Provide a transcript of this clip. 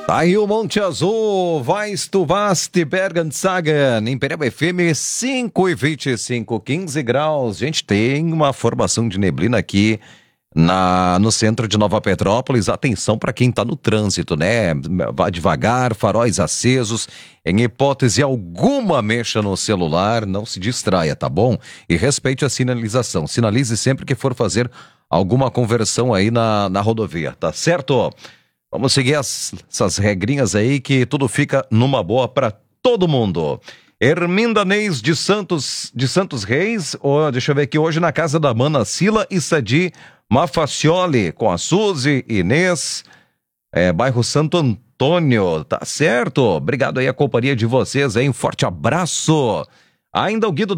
Tá aí o Monte Azul, Weißt du was, die Bergen sagen, Imperial FM 5:25, 15 graus. Gente, tem uma formação de neblina aqui no centro de Nova Petrópolis. Atenção para quem tá no trânsito, né? Vá devagar, faróis acesos. Em hipótese alguma, mexa no celular, não se distraia, tá bom? E respeite a sinalização. Sinalize sempre que for fazer alguma conversão aí na rodovia, tá certo? Vamos seguir essas regrinhas aí que tudo fica numa boa para todo mundo. Herminda Neis de Santos Reis, deixa eu ver aqui, hoje na casa da Mana Sila e Sadi Mafacioli, com a Suzy, Inês, bairro Santo Antônio, tá certo? Obrigado aí a companhia de vocês aí, um forte abraço. Ainda o Guido